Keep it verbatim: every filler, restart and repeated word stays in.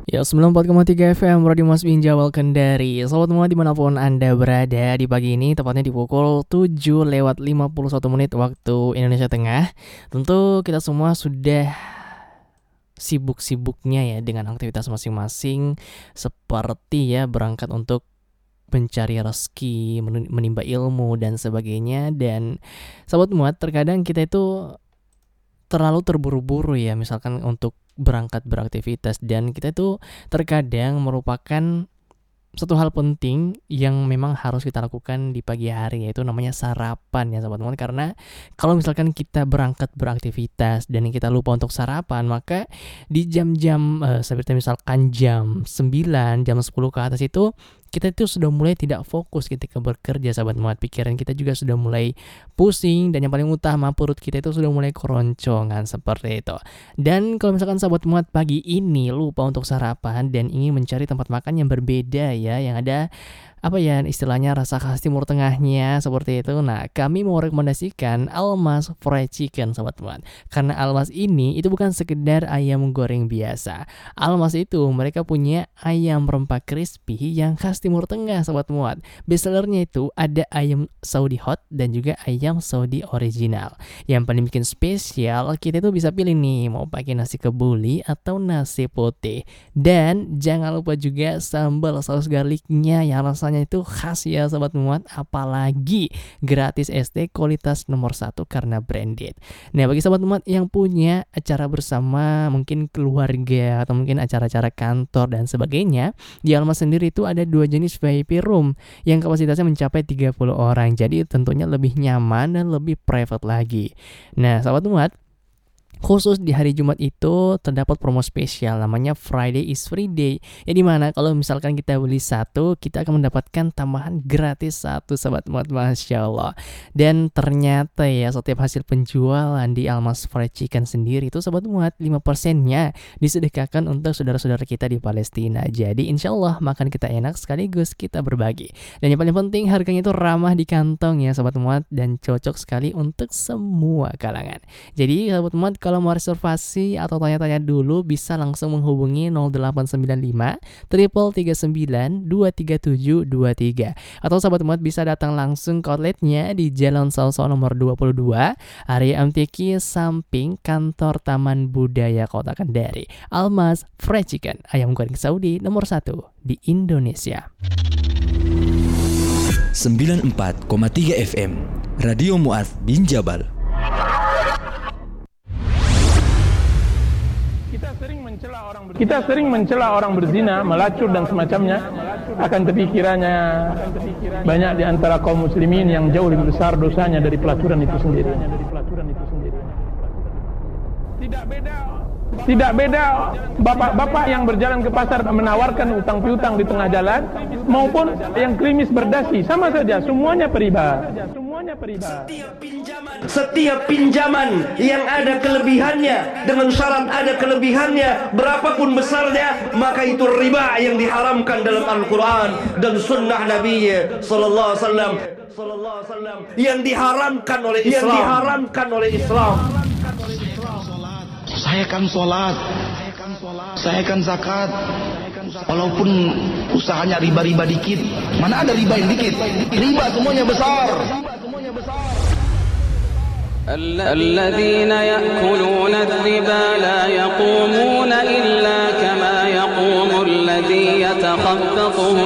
Ya, sembilan puluh empat koma tiga F M Radio Mas Binjawal Kendari. Selamat semua dimanapun Anda berada di pagi ini, tepatnya di pukul tujuh lewat lima puluh satu menit waktu Indonesia Tengah. Tentu kita semua sudah sibuk-sibuknya ya dengan aktivitas masing-masing, seperti ya berangkat untuk mencari rezeki, menimba ilmu dan sebagainya. Dan sahabat muat, terkadang kita itu terlalu terburu-buru ya, misalkan untuk berangkat beraktivitas, dan kita itu terkadang merupakan satu hal penting yang memang harus kita lakukan di pagi hari, yaitu namanya sarapan ya sahabat muat. Karena kalau misalkan kita berangkat beraktivitas dan kita lupa untuk sarapan, maka di jam-jam uh, seperti misalkan jam sembilan, jam sepuluh ke atas itu kita itu sudah mulai tidak fokus ketika bekerja sahabat muat. Pikiran kita juga sudah mulai pusing, dan yang paling utama perut kita itu sudah mulai keroncongan seperti itu. Dan kalau misalkan sahabat muat pagi ini lupa untuk sarapan dan ingin mencari tempat makan yang berbeda ya, yang ada apa ya istilahnya rasa khas Timur Tengahnya seperti itu. Nah, kami mau rekomendasikan Almas Fried Chicken sahabat muat. Karena Almas ini itu bukan sekedar ayam goreng biasa. Almas itu mereka punya ayam rempah crispy yang khas Timur Tengah sahabat muat. Bestsellernya itu ada ayam Saudi hot dan juga ayam Saudi original. Yang paling bikin spesial, kita itu bisa pilih nih mau pakai nasi kebuli atau nasi putih. Dan jangan lupa juga sambal saus garlicnya yang rasanya itu khas ya sahabat muat, apalagi gratis S T kualitas nomor satu karena branded. Nah, bagi sahabat muat yang punya acara bersama, mungkin keluarga atau mungkin acara-acara kantor dan sebagainya, di Almas sendiri itu ada dua jenis V I P room yang kapasitasnya mencapai tiga puluh orang. Jadi tentunya lebih nyaman dan lebih private lagi. Nah, sahabat muat, khusus di hari Jumat itu terdapat promo spesial namanya Friday is Free Day. Ya, dimana kalau misalkan kita beli satu, kita akan mendapatkan tambahan gratis satu sahabat muat, Masya Allah. Dan ternyata ya setiap hasil penjualan di Almas Fried Chicken sendiri itu sahabat muat, lima persennya disedekahkan untuk saudara-saudara kita di Palestina. Jadi insya Allah makan kita enak sekaligus kita berbagi. Dan yang paling penting harganya itu ramah di kantong ya sahabat muat, dan cocok sekali untuk semua kalangan. Jadi sahabat muat, kalau mau reservasi atau tanya-tanya dulu bisa langsung menghubungi nol delapan sembilan lima triple tiga sembilan dua tiga tujuh dua tiga, atau sahabat muat bisa datang langsung ke outletnya di Jalan Salso nomor dua puluh dua area M T Q samping kantor Taman Budaya Kota Kendari. Almas Fried Chicken, ayam goreng Saudi nomor satu di Indonesia. sembilan puluh empat koma tiga F M Radio Mu'adz bin Jabal. Kita sering mencela orang berzina, kita sering mencela orang berzina, melacur dan semacamnya. Akan tapi kiranya banyak di antara kaum muslimin yang jauh lebih besar dosanya dari pelacuran itu sendiri. Tidak beda Tidak beda bapak-bapak yang berjalan ke pasar menawarkan utang piutang di tengah jalan, maupun yang klimis berdasi, sama saja, semuanya periba. Semuanya periba. Setiap pinjaman, setiap pinjaman yang ada kelebihannya dengan syarat ada kelebihannya berapapun besarnya, maka itu riba yang diharamkan dalam Al-Quran dan Sunnah Nabi Sallallahu Alaihi Wasallam. Sallallahu Alaihi Wasallam yang diharamkan oleh Islam. Yang diharamkan oleh Islam. Saya kan sholat, saya kan zakat, walaupun usahanya riba-riba dikit. Mana ada riba yang dikit? Riba semuanya besar. الذين يأكلون الربا لا يقومون إلا كما يقوم الذي يتخبطه